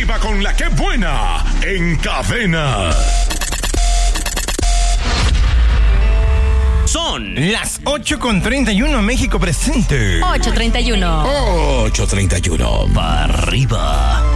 arriba con la que buena en Cadena. Son las 8:31, México presente. 8:31. 8:31. Para arriba.